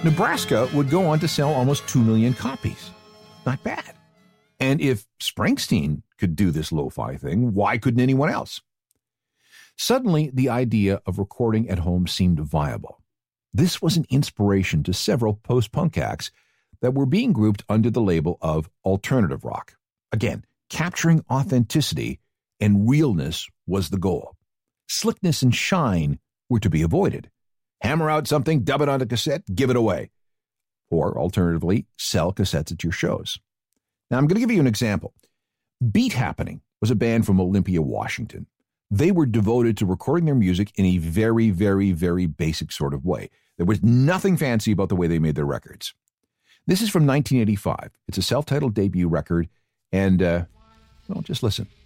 Nebraska would go on to sell almost 2 million copies. Not bad. And if Springsteen could do this lo-fi thing, why couldn't anyone else? Suddenly, the idea of recording at home seemed viable. This was an inspiration to several post-punk acts that were being grouped under the label of alternative rock. Again, capturing authenticity and realness was the goal. Slickness and shine were to be avoided. Hammer out something, dub it onto cassette, give it away. Or, alternatively, sell cassettes at your shows. Now, I'm going to give you an example. Beat Happening was a band from Olympia, Washington. They were devoted to recording their music in a very, very, very basic sort of way. There was nothing fancy about the way they made their records. This is from 1985. It's a self-titled debut record, and, well, just listen.